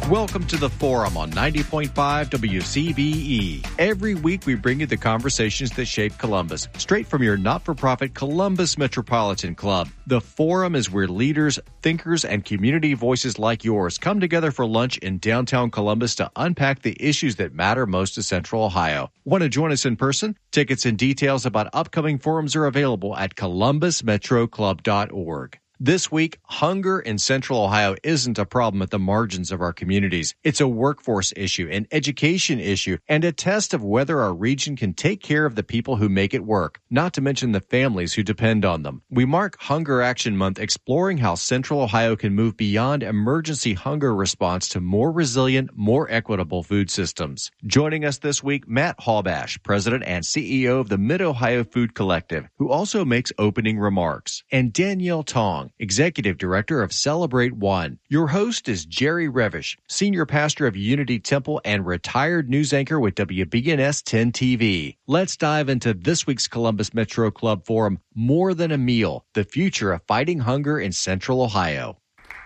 Welcome to The Forum on 90.5 WCBE. Every week we bring you the conversations that shape Columbus, straight from your not-for-profit Columbus Metropolitan Club. The Forum is where leaders, thinkers, and community voices like yours come together for lunch in downtown Columbus to unpack the issues that matter most to Central Ohio. Want to join us in person? Tickets and details about upcoming forums are available at columbusmetroclub.org. This week, hunger in Central Ohio isn't a problem at the margins of our communities. It's a workforce issue, an education issue, and a test of whether our region can take care of the people who make it work, not to mention the families who depend on them. We mark Hunger Action Month exploring how Central Ohio can move beyond emergency hunger response to more resilient, more equitable food systems. Joining us this week, Matt Haubash, President and CEO of the Mid-Ohio Food Collective, who also makes opening remarks, and Danielle Tong, Executive Director of Celebrate One. Your host is Jerry Revish, Senior Pastor of Unity Temple and retired news anchor with WBNS 10 TV. Let's dive into this week's Columbus Metro Club Forum, More Than a Meal, the future of fighting hunger in Central Ohio.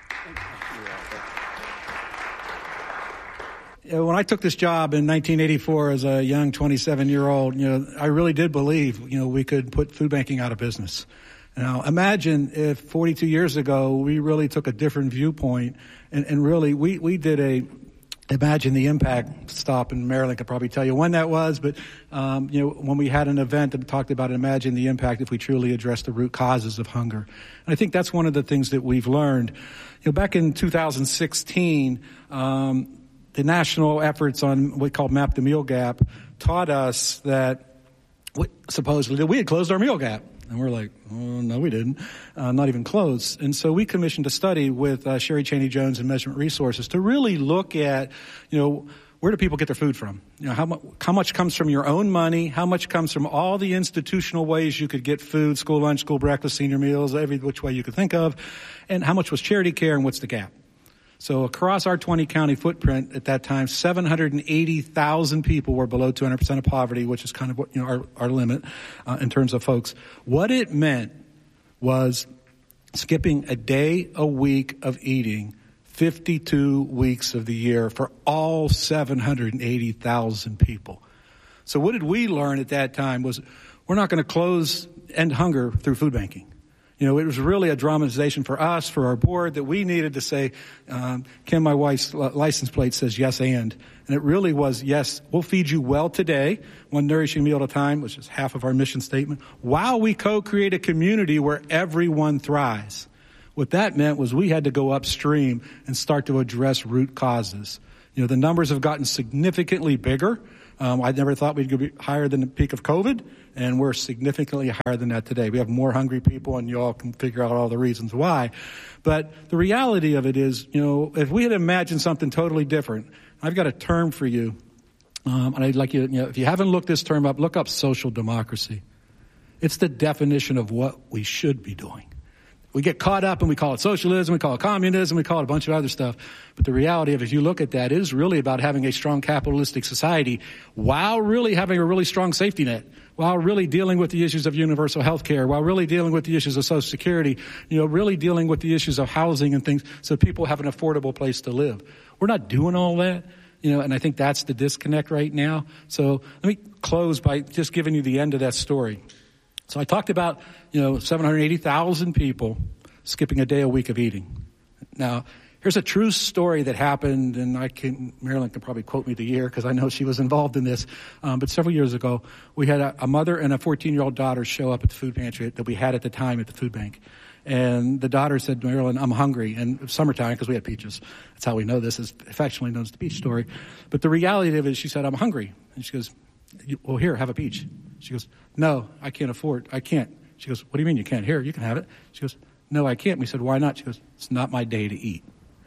When I took this job in 1984 as a young 27-year-old, I really did believe, we could put food banking out of business. Now, imagine if 42 years ago we really took a different viewpoint and really we did imagine the impact stop, and Marilyn could probably tell you when that was, but, when we had an event that talked about imagine the impact if we truly address the root causes of hunger. And I think that's one of the things that we've learned. Back in 2016, the national efforts on what we call Map the Meal Gap taught us that supposedly we had closed our meal gap. And we're like, oh, no, we didn't. Not even close. And so we commissioned a study with Sherry Cheney Jones and Measurement Resources to really look at, where do people get their food from? How much comes from your own money? How much comes from all the institutional ways you could get food, school lunch, school breakfast, senior meals, every which way you could think of? And how much was charity care, and what's the gap? So across our 20-county footprint at that time, 780,000 people were below 200% of poverty, which is kind of what, our limit in terms of folks. What it meant was skipping a day a week of eating 52 weeks of the year for all 780,000 people. So what did we learn at that time was we're not going to end hunger through food banking. It was really a dramatization for us, for our board, that we needed to say, Kim, my wife's license plate says yes and it really was, yes, we'll feed you well today, one nourishing meal at a time, which is half of our mission statement, while we co-create a community where everyone thrives. What that meant was we had to go upstream and start to address root causes. The numbers have gotten significantly bigger. I never thought we'd be higher than the peak of COVID, and we're significantly higher than that today. We have more hungry people, and you all can figure out all the reasons why. But the reality of it is, if we had imagined something totally different, I've got a term for you, and I'd like you to, if you haven't looked this term up, look up social democracy. It's the definition of what we should be doing. We get caught up and we call it socialism, we call it communism, we call it a bunch of other stuff. But the reality of it, if you look at that, is really about having a strong capitalistic society while really having a really strong safety net, while really dealing with the issues of universal health care, while really dealing with the issues of Social Security, really dealing with the issues of housing and things so people have an affordable place to live. We're not doing all that, and I think that's the disconnect right now. So let me close by just giving you the end of that story. So I talked about, 780,000 people skipping a day a week of eating. Now, here's a true story that happened, and Marilyn can probably quote me the year because I know she was involved in this. But several years ago, we had a mother and a 14-year-old daughter show up at the food pantry that we had at the time at the food bank. And the daughter said, Marilyn, I'm hungry. And it was summertime because we had peaches. That's how we know this is affectionately known as the peach story. But the reality of it is she said, I'm hungry. And she goes, well, here, have a peach. She goes, no, I can't afford. I can't. She goes, what do you mean you can't? Here, you can have it. She goes, no, I can't. We said, why not? She goes, it's not my day to eat.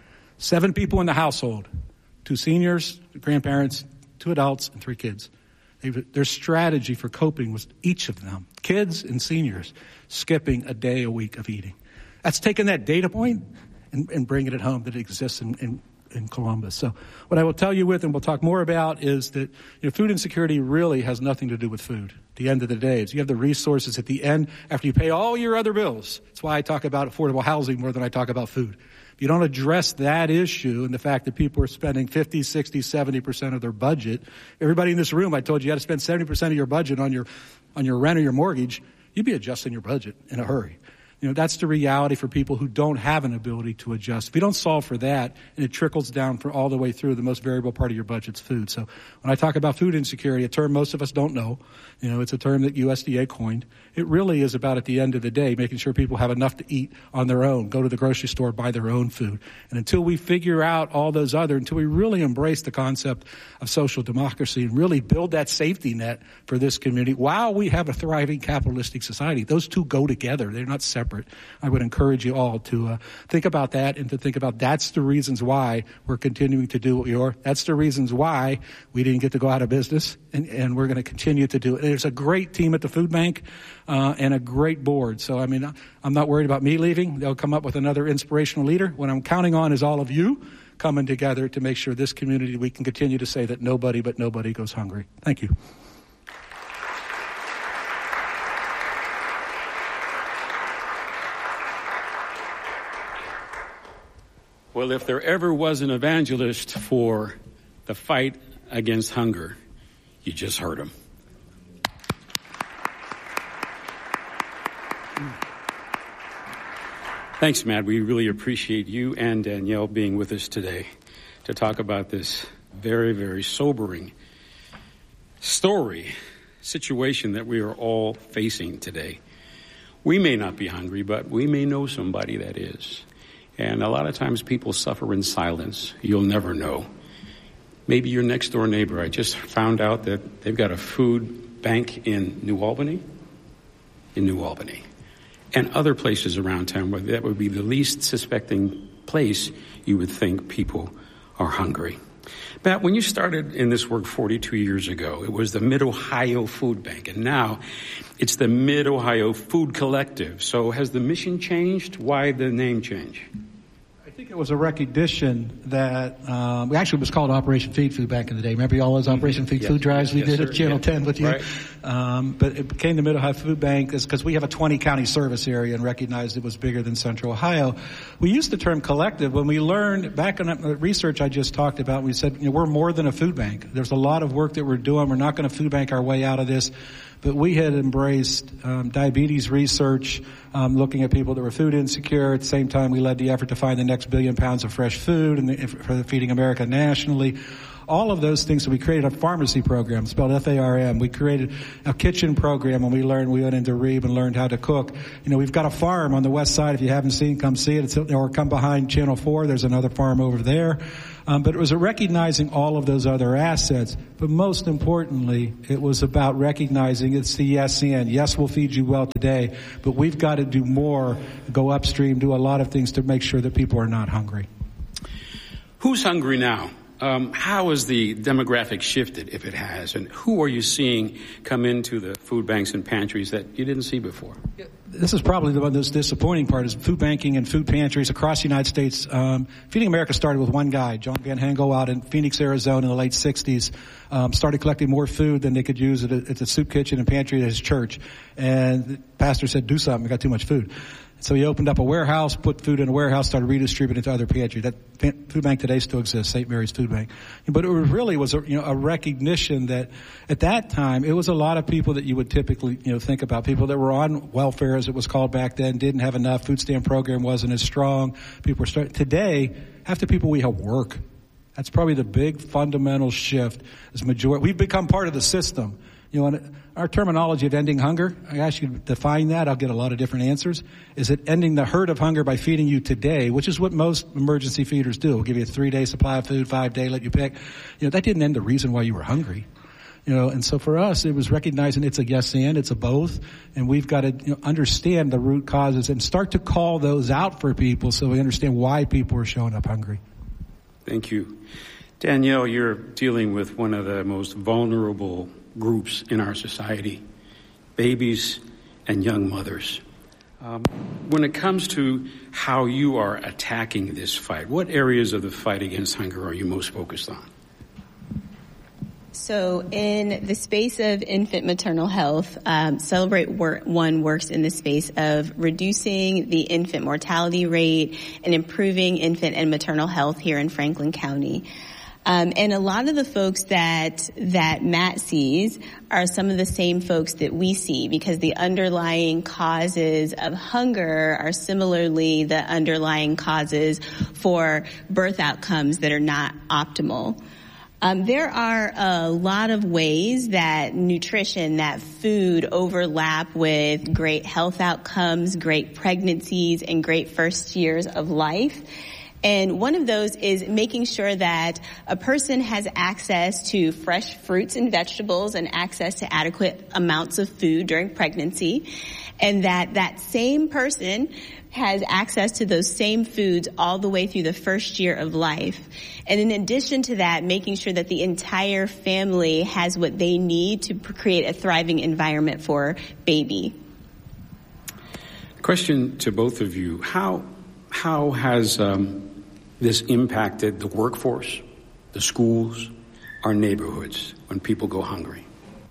7 people in the household, 2 seniors, 2 grandparents, 2 adults, and 3 kids. Their strategy for coping was each of them, kids and seniors, skipping a day a week of eating. That's taking that data point and bringing it home that it exists in Columbus. So what I will tell you with, and we'll talk more about, is that food insecurity really has nothing to do with food. At the end of the day, you have the resources at the end after you pay all your other bills. That's why I talk about affordable housing more than I talk about food. you don't address that issue and the fact that people are spending 50, 60, 70% of their budget, everybody in this room, I told you had to spend 70% of your budget on your rent or your mortgage, you'd be adjusting your budget in a hurry. That's the reality for people who don't have an ability to adjust. If you don't solve for that, and it trickles down for all the way through, the most variable part of your budget's food. So when I talk about food insecurity, a term most of us don't know, it's a term that USDA coined. It really is about, at the end of the day, making sure people have enough to eat on their own, go to the grocery store, buy their own food. And until we figure out all those until we really embrace the concept of social democracy and really build that safety net for this community, while we have a thriving capitalistic society, those two go together. They're not separate. I would encourage you all to think about that and to think about that's the reasons why we're continuing to do what we are. That's the reasons why we didn't get to go out of business, and we're going to continue to do it. There's a great team at the food bank and a great board. So, I'm not worried about me leaving. They'll come up with another inspirational leader. What I'm counting on is all of you coming together to make sure this community, we can continue to say that nobody goes hungry. Thank you. Well, if there ever was an evangelist for the fight against hunger, you just heard him. Thanks, Matt. We really appreciate you and Danielle being with us today to talk about this very, very sobering situation that we are all facing today. We may not be hungry, but we may know somebody that is. And a lot of times people suffer in silence. You'll never know. Maybe your next door neighbor. I just found out that they've got a food bank in New Albany, and other places around town where that would be the least suspecting place you would think people are hungry. Matt, when you started in this work 42 years ago, it was the Mid-Ohio Food Bank, and now it's the Mid-Ohio Food Collective. So has the mission changed? Why the name change? I think it was a recognition that it was called Operation Feed Food back in the day. Remember all those Operation Feed Food drives we did at Channel 10 with you? Right. But it became the Mid-Ohio Food Bank because we have a 20-county service area and recognized it was bigger than Central Ohio. We used the term collective when we learned, back in the research I just talked about, we said, we're more than a food bank. There's a lot of work that we're doing. We're not going to food bank our way out of this. But we had embraced diabetes research, looking at people that were food insecure. At the same time, we led the effort to find the next 1 billion pounds of fresh food for Feeding America nationally. All of those things. So we created a pharmacy program spelled FARM. We created a kitchen program, and we went into Reeb and learned how to cook. We've got a farm on the west side. If you haven't seen, come see it. Or come behind Channel 4. There's another farm over there. But it was recognizing all of those other assets. But most importantly, it was about recognizing it's the yes and. Yes, we'll feed you well today, but we've got to do more, go upstream, do a lot of things to make sure that people are not hungry. Who's hungry now? How has the demographic shifted, if it has? And who are you seeing come into the food banks and pantries that you didn't see before? This is probably the one that's disappointing part is food banking and food pantries across the United States. Feeding America started with one guy, John Van Hengel, out in Phoenix, Arizona in the late 60s. Started collecting more food than they could use at the soup kitchen and pantry at his church. And the pastor said, do something, we got too much food. So he opened up a warehouse, put food in a warehouse, started redistributing it to other pantries. That food bank today still exists, St. Mary's Food Bank. But it really was a recognition that at that time, it was a lot of people that you would typically, think about. People that were on welfare, as it was called back then, didn't have enough. Food stamp program wasn't as strong. People were starting. Today, half the people we have work. That's probably the big fundamental shift. We've become part of the system. Our terminology of ending hunger, I ask you to define that. I'll get a lot of different answers. Is it ending the hurt of hunger by feeding you today, which is what most emergency feeders do. We'll give you a 3-day supply of food, 5-day, let you pick. That didn't end the reason why you were hungry. And so for us, it was recognizing it's a yes and, it's a both, and we've got to understand the root causes and start to call those out for people so we understand why people are showing up hungry. Thank you. Danielle, you're dealing with one of the most vulnerable groups in our society, babies and young mothers. When it comes to how you are attacking this fight, what areas of the fight against hunger are you most focused on? So in the space of infant maternal health, Celebrate One works in the space of reducing the infant mortality rate and improving infant and maternal health here in Franklin County. And a lot of the folks that Matt sees are some of the same folks that we see, because the underlying causes of hunger are similarly the underlying causes for birth outcomes that are not optimal. There are a lot of ways that nutrition, that food overlap with great health outcomes, great pregnancies, and great first years of life. And one of those is making sure that a person has access to fresh fruits and vegetables and access to adequate amounts of food during pregnancy, and that same person has access to those same foods all the way through the first year of life. And in addition to that, making sure that the entire family has what they need to create a thriving environment for baby. Question to both of you. How has this impacted the workforce, the schools, our neighborhoods when people go hungry?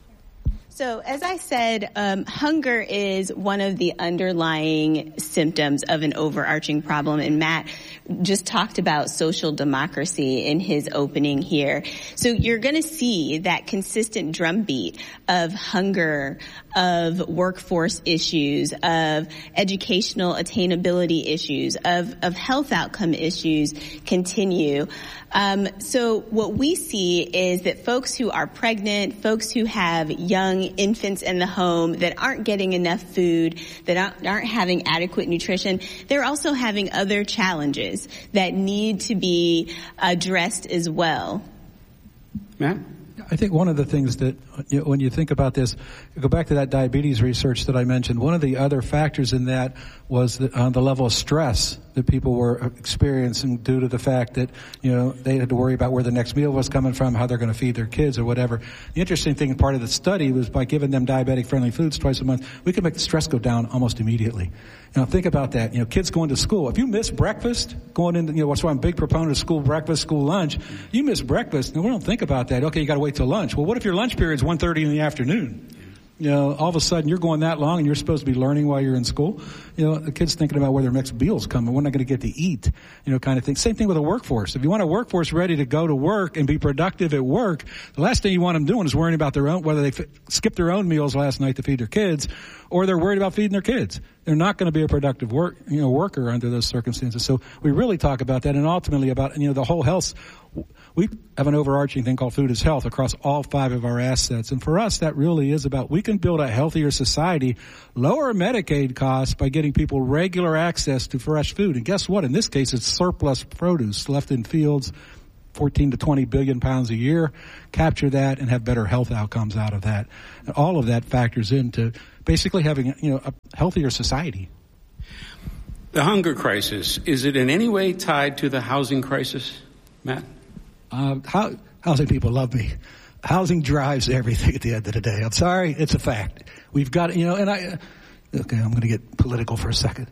So as I said, hunger is one of the underlying symptoms of an overarching problem, and Matt just talked about social democracy in his opening here. So you're going to see that consistent drumbeat of hunger, of workforce issues, of educational attainability issues, of health outcome issues continue. So what we see is that folks who are pregnant, folks who have young infants in the home that aren't getting enough food, that aren't having adequate nutrition, they're also having other challenges that need to be addressed as well. Matt? I think one of the things that, when you think about this, go back to that diabetes research that I mentioned. One of the other factors in that was the level of stress that people were experiencing due to the fact that, they had to worry about where the next meal was coming from, how they're going to feed their kids or whatever. The interesting thing, part of the study, was by giving them diabetic-friendly foods twice a month, we could make the stress go down almost immediately. Think about that. Kids going to school. If you miss breakfast, going into, that's why I'm a big proponent of school breakfast, school lunch. You miss breakfast, and we don't think about that. Okay, you got to wait till lunch. Well, what if your lunch period's 1:30 in the afternoon? All of a sudden you're going that long and you're supposed to be learning while you're in school. The kid's thinking about where their next meal's coming. When am I going to get to eat? Kind of thing. Same thing with a workforce. If you want a workforce ready to go to work and be productive at work, the last thing you want them doing is worrying about whether they skipped their own meals last night to feed their kids, or they're worried about feeding their kids. They're not going to be a productive worker under those circumstances. So we really talk about that, and ultimately about, the whole health. We have an overarching thing called Food is Health across all 5 of our assets. And for us, that really is about, we can build a healthier society, lower Medicaid costs by getting people regular access to fresh food. And guess what? In this case, it's surplus produce left in fields, 14 to 20 billion pounds a year. Capture that and have better health outcomes out of that. And all of that factors into basically having, a healthier society. The hunger crisis, is it in any way tied to the housing crisis, Matt? Housing people love me. Housing drives everything at the end of the day. I'm sorry, it's a fact. We've got, okay, I'm going to get political for a second.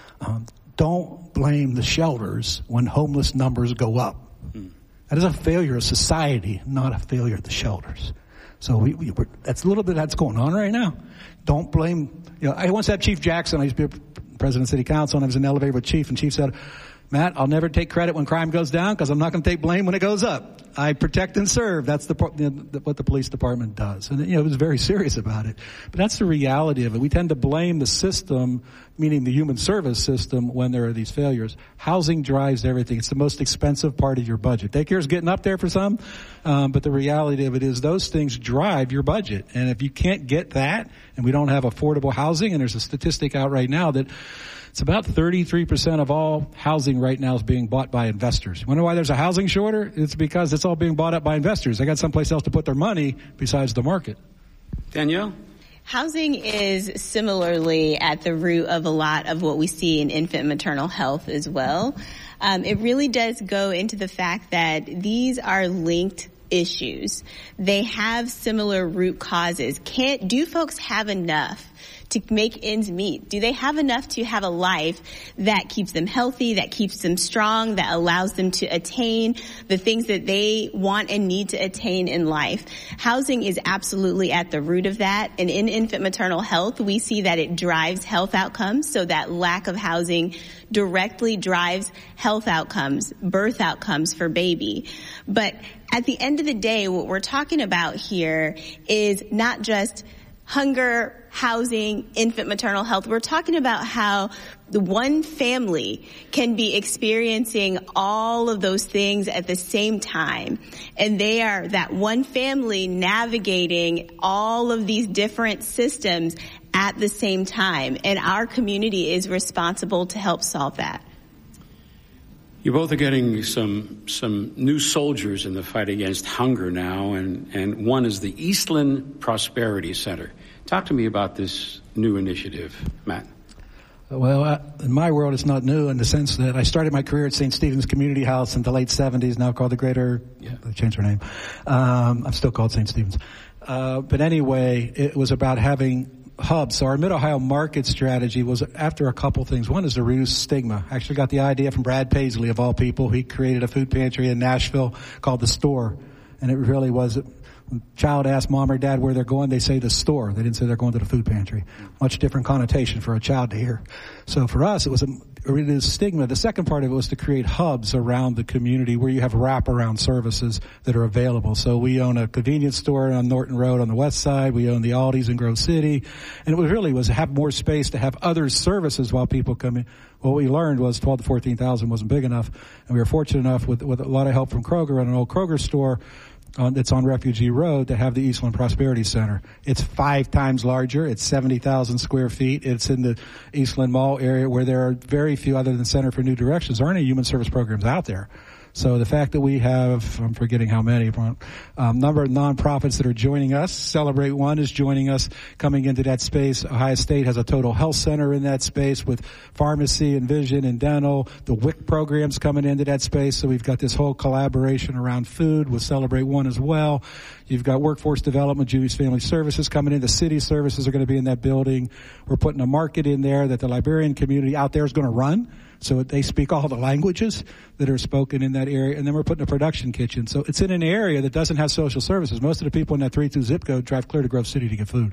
Don't blame the shelters when homeless numbers go up. That is a failure of society, not a failure of the shelters. So that's a little bit that's going on right now. Don't blame, I once had Chief Jackson, I used to be president of city council, and I was in an elevator with Chief, and Chief said, Matt, I'll never take credit when crime goes down because I'm not going to take blame when it goes up. I protect and serve. That's what the police department does. And, it was very serious about it. But that's the reality of it. We tend to blame the system, meaning the human service system, when there are these failures. Housing drives everything. It's the most expensive part of your budget. Daycare is getting up there for some, but the reality of it is those things drive your budget. And if you can't get that, and we don't have affordable housing, and there's a statistic out right now that it's about 33% of all housing right now is being bought by investors. You wonder why there's a housing shortage? It's because it's all being bought up by investors. They got someplace else to put their money besides the market. Danielle? Housing is similarly at the root of a lot of what we see in infant and maternal health as well. It really does go into the fact that these are linked issues. They have similar root causes. Do folks have enough to make ends meet? Do they have enough to have a life that keeps them healthy, that keeps them strong, that allows them to attain the things that they want and need to attain in life? Housing is absolutely at the root of that. And in infant maternal health, we see that it drives health outcomes. So that lack of housing directly drives health outcomes, birth outcomes for baby. But at the end of the day, what we're talking about here is not just hunger, housing, infant maternal health. We're talking about how the one family can be experiencing all of those things at the same time. And they are that one family navigating all of these different systems at the same time. And our community is responsible to help solve that. You both are getting some new soldiers in the fight against hunger now, and one is the Eastland Prosperity Center. Talk to me about this new initiative, Matt. Well, in my world, it's not new in the sense that I started my career at St. Stephen's Community House in the late 70s, now called the Greater, they changed their name. I'm still called St. Stephen's. But anyway, it was about having hubs. So our Mid-Ohio market strategy was after a couple things. One is to reduce stigma. I actually got the idea from Brad Paisley, of all people. He created a food pantry in Nashville called The Store. And it really was, when a child asks mom or dad where they're going, they say the store. They didn't say they're going to the food pantry. Much different connotation for a child to hear. So for us, it was a reduce stigma. The second part of it was to create hubs around the community where you have wraparound services that are available. So we own a convenience store on Norton Road on the west side. We own the Aldi's in Grove City. And it was to have more space to have other services while people come in. What we learned was 12 to 14,000 wasn't big enough. And we were fortunate enough with a lot of help from Kroger and an old Kroger store that's on Refugee Road to have the Eastland Prosperity Center. It's 5 times larger. It's 70,000 square feet. It's in the Eastland Mall area where there are very few, other than Center for New Directions, there aren't any human service programs out there. So the fact that we have, I'm forgetting how many, number of nonprofits that are joining us. Celebrate One is joining us, coming into that space. Ohio State has a total health center in that space with pharmacy and vision and dental. The WIC programs coming into that space. So we've got this whole collaboration around food with Celebrate One as well. You've got workforce development, Judy's Family Services coming in. The city services are going to be in that building. We're putting a market in there that the librarian community out there is going to run. So they speak all the languages that are spoken in that area. And then we're putting a production kitchen. So it's in an area that doesn't have social services. Most of the people in that 32 zip code drive clear to Grove City to get food.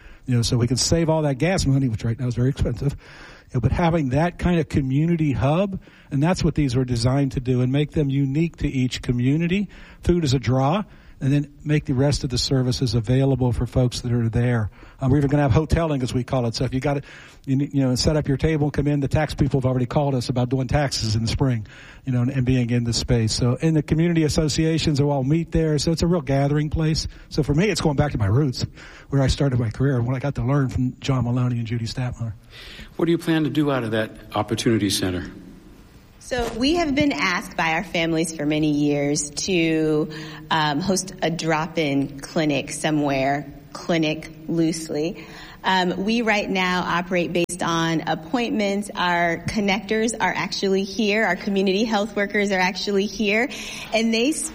So we can save all that gas money, which right now is very expensive. But having that kind of community hub, and that's what these were designed to do, and make them unique to each community. Food is a draw. And then make the rest of the services available for folks that are there. We're even going to have hoteling, as we call it. So if you got it, set up your table, come in. The tax people have already called us about doing taxes in the spring, and being in the space. So in the community associations will all meet there. So it's a real gathering place. So for me, it's going back to my roots, where I started my career, when I got to learn from John Maloney and Judy Stapler. What do you plan to do out of that Opportunity Center? So we have been asked by our families for many years to host a drop-in clinic somewhere, clinic loosely. We right now operate based on appointments. Our connectors are actually here. Our community health workers are actually here. And yes,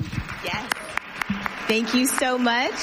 thank you so much.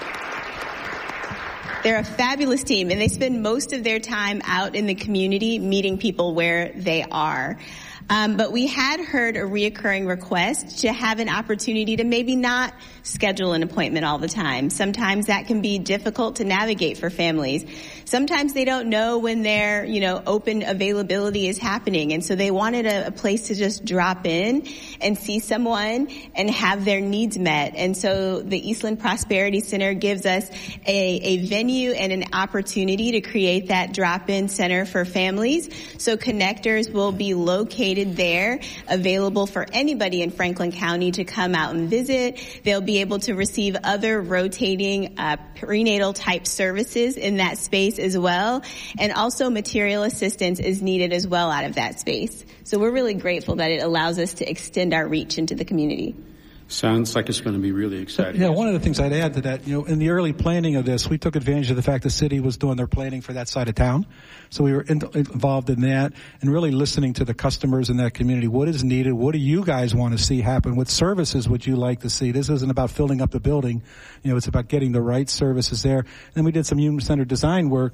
They're a fabulous team, and they spend most of their time out in the community meeting people where they are. But we had heard a reoccurring request to have an opportunity to maybe not schedule an appointment all the time. Sometimes that can be difficult to navigate for families. Sometimes they don't know when their, open availability is happening. And so they wanted a place to just drop in and see someone and have their needs met. And so the Eastland Prosperity Center gives us a venue and an opportunity to create that drop-in center for families. So connectors will be located there, available for anybody in Franklin County to come out and visit. They'll be able to receive other rotating prenatal type services in that space as well. And also material assistance is needed as well out of that space. So we're really grateful that it allows us to extend our reach into the community. Sounds like it's going to be really exciting. Yeah, one of the things I'd add to that, in the early planning of this, we took advantage of the fact the city was doing their planning for that side of town. So we were involved in that and really listening to the customers in that community. What is needed? What do you guys want to see happen? What services would you like to see? This isn't about filling up the building. It's about getting the right services there. And then we did some human-centered design work,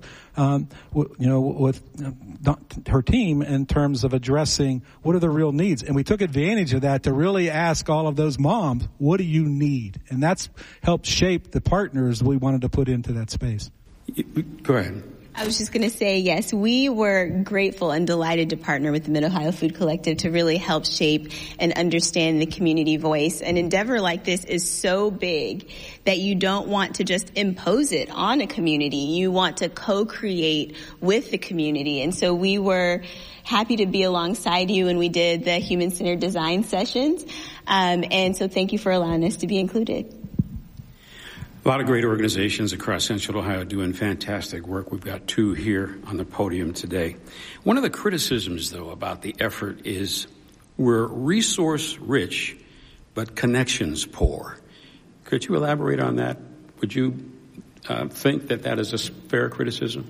with her team in terms of addressing what are the real needs. And we took advantage of that to really ask all of those moms, what do you need? And that's helped shape the partners we wanted to put into that space. Go ahead. I was just going to say, yes, we were grateful and delighted to partner with the Mid-Ohio Food Collective to really help shape and understand the community voice. An endeavor like this is so big that you don't want to just impose it on a community. You want to co-create with the community. And so we were happy to be alongside you when we did the human-centered design sessions. And so thank you for allowing us to be included. A lot of great organizations across Central Ohio doing fantastic work. We've got two here on the podium today. One of the criticisms, though, about the effort is we're resource rich, but connections poor. Could you elaborate on that? Would you think that is a fair criticism?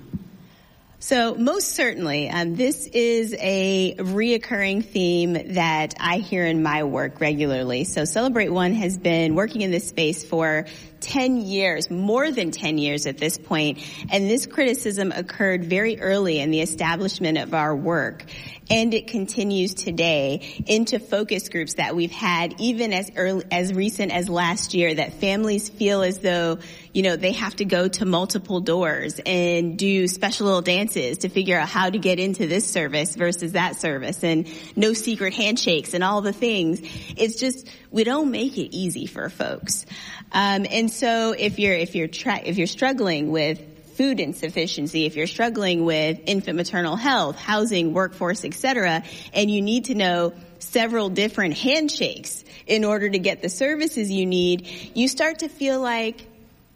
So most certainly, this is a reoccurring theme that I hear in my work regularly. So Celebrate One has been working in this space for 10 years, more than 10 years at this point, and this criticism occurred very early in the establishment of our work. And it continues today into focus groups that we've had even as recent as last year, that families feel as though, they have to go to multiple doors and do special little dances to figure out how to get into this service versus that service, and no secret handshakes and all the things. It's just, we don't make it easy for folks. And so if you're struggling with food insufficiency, if you're struggling with infant maternal health, housing, workforce, etc., and you need to know several different handshakes in order to get the services you need, you start to feel like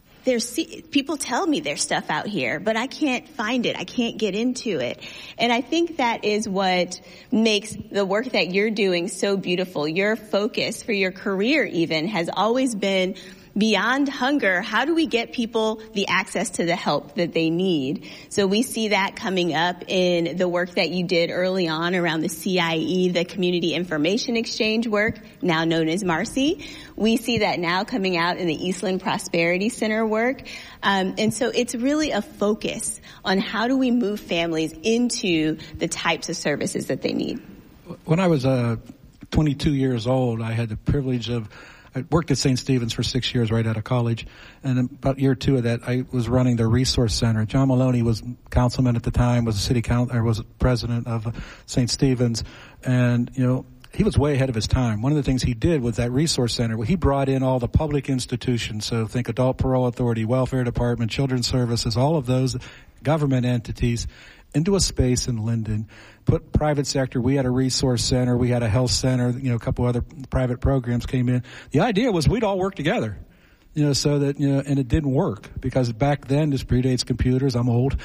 people tell me there's stuff out here, but I can't find it. I can't get into it. And I think that is what makes the work that you're doing so beautiful. Your focus for your career even has always been beyond hunger. How do we get people the access to the help that they need? So we see that coming up in the work that you did early on around the CIE, the Community Information Exchange work, now known as Marcy. We see that now coming out in the Eastland Prosperity Center work. And so it's really a focus on how do we move families into the types of services that they need. When I was 22 years old, I had the privilege of I worked at St. Stephen's for 6 years right out of college, and about year two of that, I was running their resource center. John Maloney was councilman at the time, was was president of St. Stephen's, and he was way ahead of his time. One of the things he did with that resource center, he brought in all the public institutions, so think Adult Parole Authority, Welfare Department, Children's Services, all of those government entities into a space in Linden. Put private sector. We had a resource center. We had a health center. A couple other private programs came in. The idea was we'd all work together, so that, and it didn't work because back then, this predates computers. I'm old.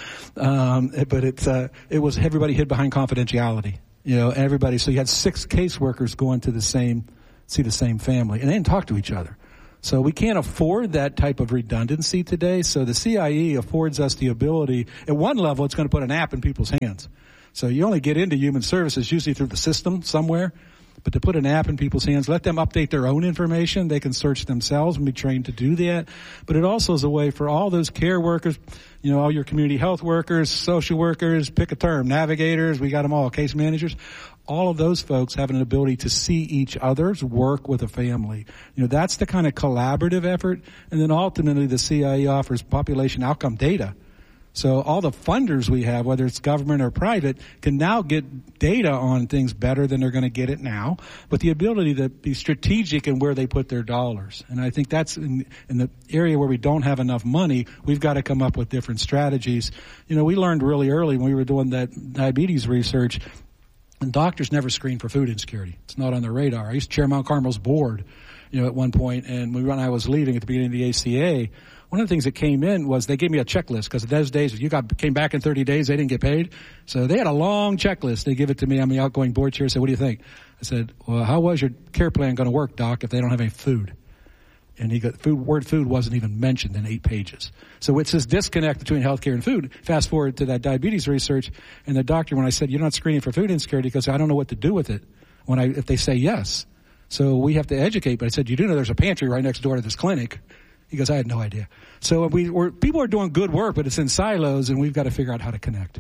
But it was everybody hid behind confidentiality, everybody. So you had 6 caseworkers going to see the same family, and they didn't talk to each other. So we can't afford that type of redundancy today. So the CIE affords us the ability, at one level, it's going to put an app in people's hands. So you only get into human services usually through the system somewhere. But to put an app in people's hands, let them update their own information. They can search themselves and be trained to do that. But it also is a way for all those care workers, all your community health workers, social workers, pick a term, navigators, we got them all, case managers. All of those folks have an ability to see each other's work with a family. That's the kind of collaborative effort. And then ultimately the CIE offers population outcome data. So all the funders we have, whether it's government or private, can now get data on things better than they're going to get it now, but the ability to be strategic in where they put their dollars. And I think that's in the area where we don't have enough money, we've got to come up with different strategies. We learned really early when we were doing that diabetes research, and doctors never screen for food insecurity. It's not on their radar. I used to chair Mount Carmel's board, at one point, and when I was leaving at the beginning of the ACA, one of the things that came in was they gave me a checklist because in those days, if you came back in 30 days, they didn't get paid. So they had a long checklist. They give it to me. I'm the outgoing board chair. I said, what do you think? I I said, well, how was your care plan going to work, Doc, if they don't have any food? And word food wasn't even mentioned in 8 pages. So it's this disconnect between healthcare and food. Fast forward to that diabetes research, and the doctor, when I said, you're not screening for food insecurity, because I don't know what to do with it if they say yes. So we have to educate. But I said, you do know there's a pantry right next door to this clinic. He goes, I had no idea. So people are doing good work, but it's in silos, and we've got to figure out how to connect.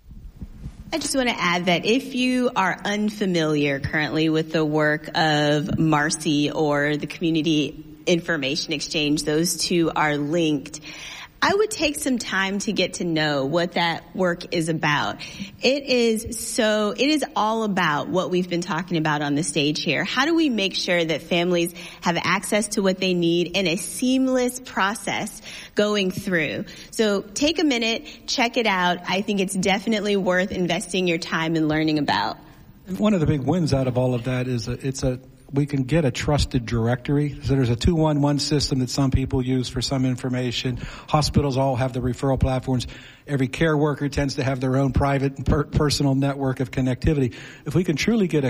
I just want to add that if you are unfamiliar currently with the work of Marcy or the Community Information Exchange, those two are linked. I would take some time to get to know what that work is about. It is all about what we've been talking about on the stage here. How do we make sure that families have access to what they need in a seamless process going through? So take a minute, check it out. I think it's definitely worth investing your time in learning about. One of the big wins out of all of that is we can get a trusted directory. So there's a 211 system that some people use for some information. Hospitals all have the referral platforms. Every care worker tends to have their own private personal network of connectivity. If we can truly get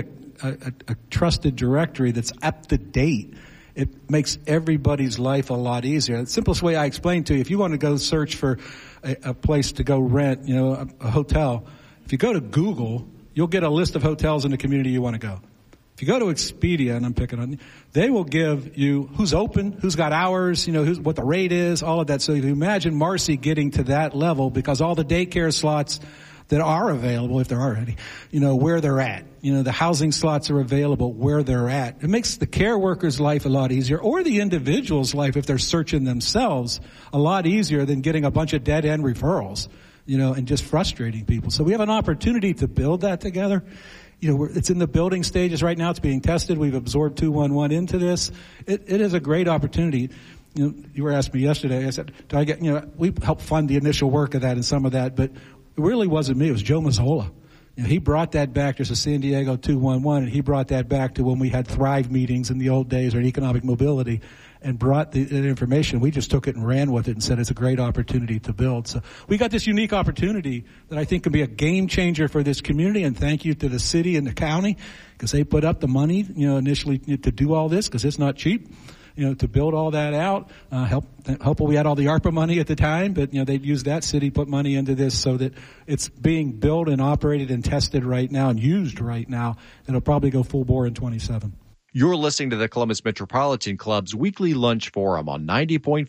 a trusted directory that's up to date, it makes everybody's life a lot easier. The simplest way I explain to you, if you want to go search for a place to go rent, a hotel, if you go to Google, you'll get a list of hotels in the community you want to go. If you go to Expedia, and I'm picking on, they will give you who's open, who's got hours, what the rate is, all of that. So if you imagine Marcy getting to that level, because all the daycare slots that are available, if there are any, where they're at. The housing slots are available where they're at. It makes the care worker's life a lot easier, or the individual's life, if they're searching themselves, a lot easier than getting a bunch of dead-end referrals, and just frustrating people. So we have an opportunity to build that together. It's in the building stages right now. It's being tested. We've absorbed 211 into this. It is a great opportunity. You were asking me yesterday. I said, do I get, we helped fund the initial work of that and some of that, but it really wasn't me. It was Joe Mazzola. He brought that back. There's a San Diego 211, and he brought that back to when we had Thrive meetings in the old days, or economic mobility, and brought that information. We just took it and ran with it and said it's a great opportunity to build. So we got this unique opportunity that I think can be a game changer for this community, and thank you to the city and the county, because they put up the money, initially to do all this, because it's not cheap. To build all that out, helpful we had all the ARPA money at the time, but, they'd use that, city put money into this so that it's being built and operated and tested right now and used right now. It'll probably go full bore in 27. You're listening to the Columbus Metropolitan Club's weekly lunch forum on 90.5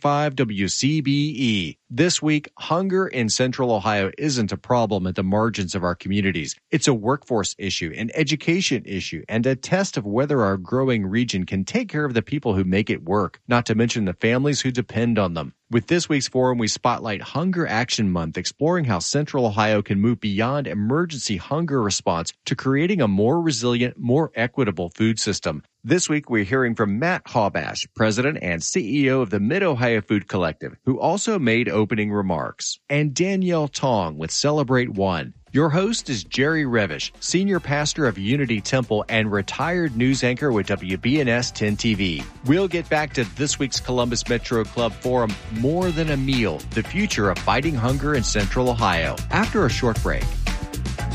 WCBE. This week, hunger in Central Ohio isn't a problem at the margins of our communities. It's a workforce issue, an education issue, and a test of whether our growing region can take care of the people who make it work, not to mention the families who depend on them. With this week's forum, we spotlight Hunger Action Month, exploring how Central Ohio can move beyond emergency hunger response to creating a more resilient, more equitable food system. This week, we're hearing from Matt Haubash, President and CEO of the Mid-Ohio Food Collective, who also made opening remarks, and Danielle Tong with Celebrate One. Your host is Jerry Revish, Senior Pastor of Unity Temple and retired news anchor with WBNS 10 TV. We'll get back to this week's Columbus Metro Club Forum, More Than a Meal, the future of fighting hunger in Central Ohio, after a short break.